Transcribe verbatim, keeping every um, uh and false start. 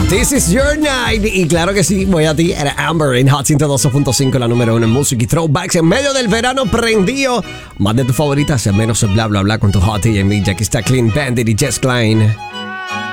This is your night. Y claro que sí, voy a ti. Era Amber en Hot ciento doce punto cinco, la número uno en música y throwbacks. En medio del verano prendido. Más de tus favoritas, menos bla bla bla con tu Hot y en mí. Ya que está Clean Bandit y Jess Klein.